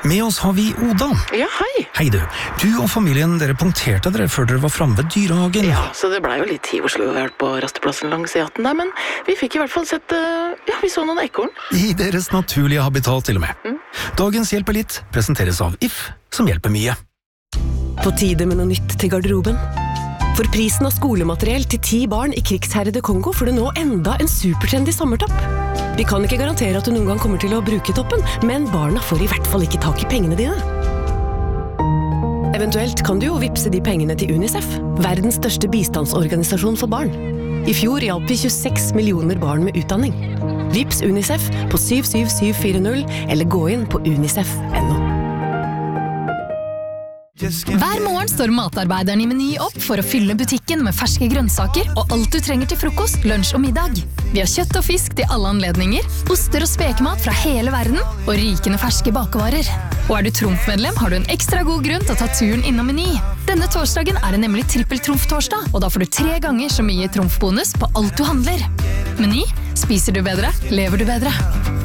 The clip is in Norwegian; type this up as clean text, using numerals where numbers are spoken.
Med oss har vi Oda. Ja, hei. Hei du. Du og familien, dere punkterte dere før dere var fremme ved dyrehagen. Ja, så det ble jo litt tid i Oslo å være på rasteplassen langs E18 der, men vi fikk i hvert fall sett, vi så noen ekorn. I deres naturlige habitat til og med. Dagens Hjelper litt presenteres av If, som hjelper mye. På tide med noe nytt til garderoben. For prisen av skolemateriell til 10 barn i krigsherrede Kongo får du nå enda en supertrendy sommertopp. Vi kan ikke garantere at du noen gang kommer til å bruke toppen, men barna får i hvert fall ikke tak i pengene dine. Eventuelt kan du jo vippse de pengene til UNICEF, verdens største bistandsorganisasjon for barn. I fjor hjalp vi 26 millioner barn med utdanning. Vips UNICEF på 77740 eller gå inn på unicef.no. Hver morgen står matarbeideren i Meny opp for å fylle butikken med ferske grønnsaker og alt du trenger til frokost, lunsj og middag. Vi har kjøtt og fisk til alle anledninger, oster og spekemat fra hele verden og rikende ferske bakevarer. Og er du Trumf-medlem, har du en ekstra god grunn til å ta turen innom Meny. Denne torsdagen er det nemlig trippel-Trumf-torsdag, og da får du 3 ganger så mye Trumf-bonus på alt du handler. Meny, spiser du bedre, lever du bedre.